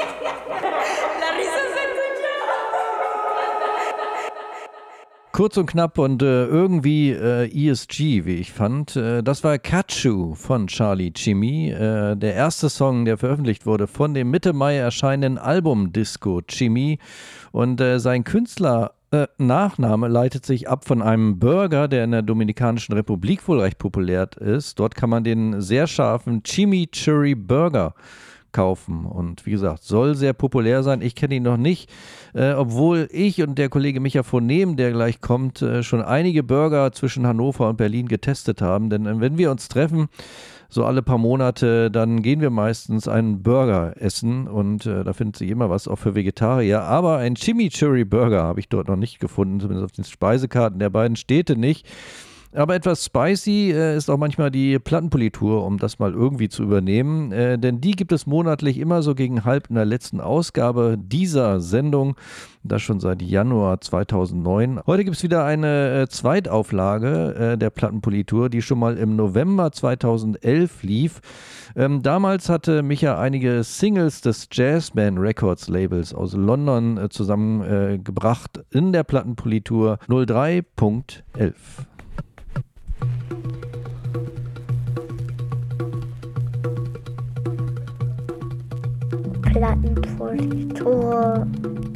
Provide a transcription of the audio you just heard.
Larissa sagt Kurz und knapp und irgendwie ESG, wie ich fand. Das war Kachu von Charlie Chimmy, der erste Song, der veröffentlicht wurde von dem Mitte Mai erscheinenden Album Disco Chimmy. Und sein Nachname leitet sich ab von einem Burger, der in der Dominikanischen Republik wohl recht populär ist. Dort kann man den sehr scharfen Chimichurri Burger kaufen. Und wie gesagt, soll sehr populär sein. Ich kenne ihn noch nicht, obwohl ich und der Kollege Micha Phonem, der gleich kommt, schon einige Burger zwischen Hannover und Berlin getestet haben. Denn wenn wir uns treffen, so alle paar Monate, dann gehen wir meistens einen Burger essen und da findet sich immer was, auch für Vegetarier. Aber ein Chimichurri Burger habe ich dort noch nicht gefunden, zumindest auf den Speisekarten der beiden Städte nicht. Aber etwas spicy ist auch manchmal die Plattenpolitur, um das mal irgendwie zu übernehmen. Denn die gibt es monatlich immer so gegen halb in der letzten Ausgabe dieser Sendung. Das schon seit Januar 2009. Heute gibt es wieder eine Zweitauflage der Plattenpolitur, die schon mal im November 2011 lief. Damals hatte Micha einige Singles des Jazzman Records Labels aus London zusammengebracht in der Plattenpolitur 03.11. Plattenpolitur.